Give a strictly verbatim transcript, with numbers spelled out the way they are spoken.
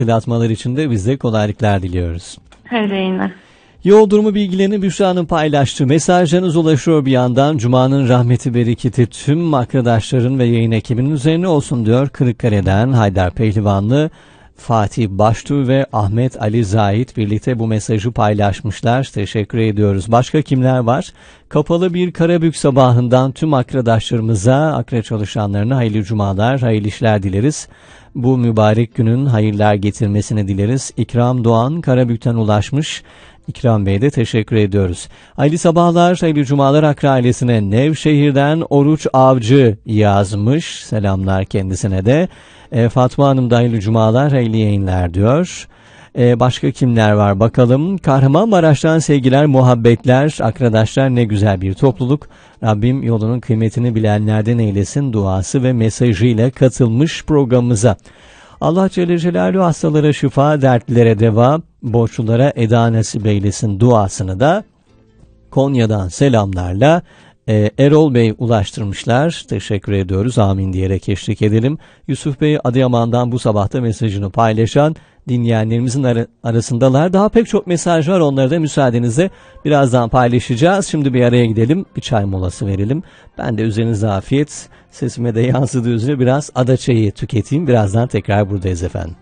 Atmalar için de biz de kolaylıklar diliyoruz. Öyle yine. Yol durumu bilgilerini Büşra'nın paylaştığı mesajlarınız ulaşıyor bir yandan. Cuma'nın rahmeti bereketi tüm arkadaşların ve yayın ekibinin üzerine olsun diyor. Kırıkkale'den Haydar Pehlivanlı, Fatih Baştuğ ve Ahmet Ali Zahit birlikte bu mesajı paylaşmışlar. Teşekkür ediyoruz. Başka kimler var? Kapalı bir Karabük sabahından tüm arkadaşlarımıza, akre çalışanlarına hayırlı cumalar, hayırlı işler dileriz. Bu mübarek günün hayırlar getirmesini dileriz. İkram Doğan Karabük'ten ulaşmış. İkram Bey'e de teşekkür ediyoruz. Hayırlı sabahlar, hayırlı cumalar Akra ailesine. Nevşehir'den Oruç Avcı yazmış. Selamlar kendisine de. E, Fatma Hanım da hayırlı cumalar, hayırlı yayınlar diyor. E, başka kimler var bakalım. Kahramanmaraş'tan sevgiler, muhabbetler. Arkadaşlar ne güzel bir topluluk. Rabbim yolunun kıymetini bilenlerden eylesin duası ve mesajıyla katılmış programımıza. Allah Celle Celaluhu hastalara şifa, dertlilere deva, borçlulara eda nasip eylesin duasını da Konya'dan selamlarla e, Erol Bey ulaştırmışlar. Teşekkür ediyoruz. Amin diyerek eşlik edelim. Yusuf Bey Adıyaman'dan bu sabahta mesajını paylaşan dinleyenlerimizin ar- arasındalar. Daha pek çok mesaj var. Onları da müsaadenizle birazdan paylaşacağız. Şimdi bir araya gidelim. Bir çay molası verelim. Ben de üzerinize afiyet, sesime de yansıdığı üzere biraz ada çayı tüketeyim. Birazdan tekrar buradayız efendim.